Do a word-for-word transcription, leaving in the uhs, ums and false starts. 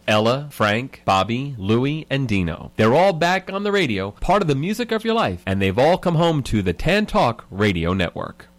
Ella, Frank, Bobby, Louie, and Dino. They're all back on the radio, part of the music of your life, and they've all come home to the Tan Talk Radio Network.